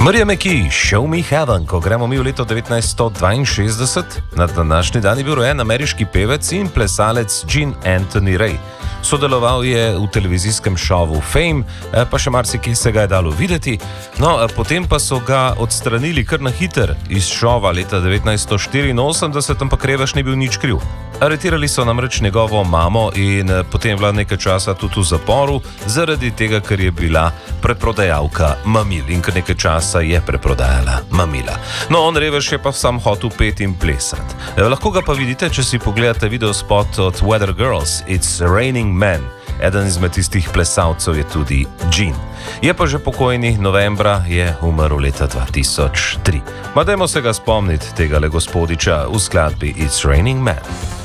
Marija McKee, Show Me Heaven, ko gremo mi v leto 1962, na današnji dan je bil rojen ameriški pevec in plesalec Gene Anthony Ray. Sodeloval je v televizijskem šovu Fame, pa še marsikaj se ga je dalo videti. No, potem pa so ga odstranili kar na hiter iz šova leta 1984, ampak Revež ni bil nič kriv. Aretirali so namreč njegovo mamo in potem je bila nekaj časa tudi v zaporu, zaradi tega, ker je bila preprodajalka mamil in ker nekaj časa je preprodajala mamila. No, on Revež je pa sam hotel peti in plesati. Lahko ga pa vidite, če si pogledate videospot od Weather Girls, It's Raining Men. Eden izmed tistih plesalcev je tudi Gene. Je pa že pokojni, novembra je umrl leta 2003. Ma dajmo se ga spomniti, tega le gospodiča v skladbi It's Raining Men.